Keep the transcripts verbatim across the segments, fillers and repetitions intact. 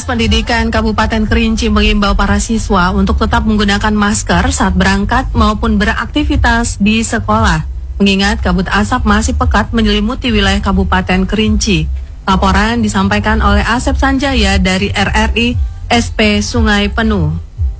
Pendidikan Kabupaten Kerinci mengimbau para siswa untuk tetap menggunakan masker saat berangkat maupun beraktivitas di sekolah. Mengingat kabut asap masih pekat menyelimuti wilayah Kabupaten Kerinci. Laporan disampaikan oleh Asep Sanjaya dari R R I S P Sungai Penuh.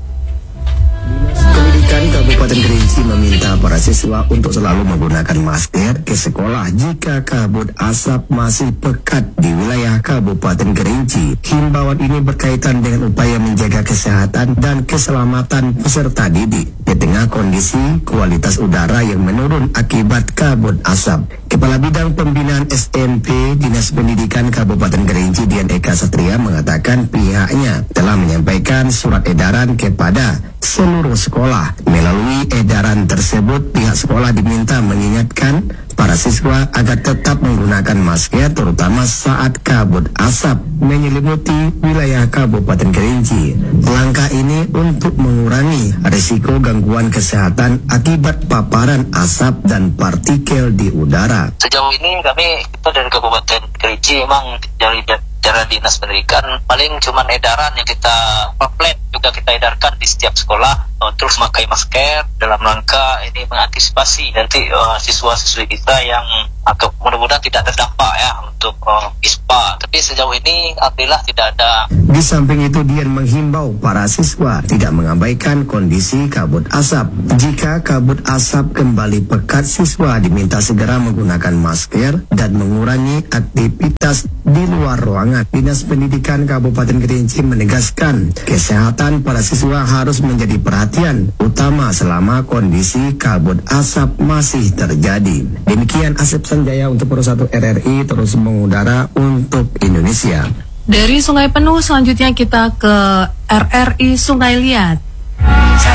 Pendidikan Kabupaten Kerinci meminta para siswa untuk selalu menggunakan masker ke sekolah jika kabut asap masih pekat di wilayah Kabupaten Kerinci. Himbauan ini berkaitan dengan upaya menjaga kesehatan dan keselamatan peserta didik di tengah kondisi kualitas udara yang menurun akibat kabut asap. Kepala Bidang Pembinaan S M P Dinas Pendidikan Kabupaten Kerinci Dian Eka Satria mengatakan pihaknya telah menyampaikan surat edaran kepada seluruh sekolah. Melalui edaran tersebut, pihak sekolah diminta mengingatkan para siswa agar tetap menggunakan masker terutama saat kabut asap menyelimuti wilayah Kabupaten Kerinci. Langkah ini untuk mengurangi risiko gangguan kesehatan akibat paparan asap dan partikel di udara. Sejauh ini kami kita dari Kabupaten Kerinci memang dari cara Dinas Pendidikan paling cuman edaran yang kita pamflet juga kita edarkan di setiap sekolah uh, terus memakai masker dalam rangka ini mengantisipasi nanti uh, siswa-siswi kita yang agak mudah-mudahan tidak terdampak ya untuk uh, ISPA. Tapi sejauh ini alhamdulillah tidak ada. Di samping itu Dian menghimbau para siswa tidak mengabaikan kondisi kabut asap. Jika kabut asap kembali pekat, siswa diminta segera menggunakan masker dan mengurangi aktivitas di luar ruangan. Dinas Pendidikan Kabupaten Kerinci menegaskan kesehatan para siswa harus menjadi perhatian utama selama kondisi kabut asap masih terjadi. Demikian Asep Sanjaya untuk Pro satu R R I terus mengudara untuk Indonesia. Dari Sungai Penuh selanjutnya kita ke R R I Sungai Liat.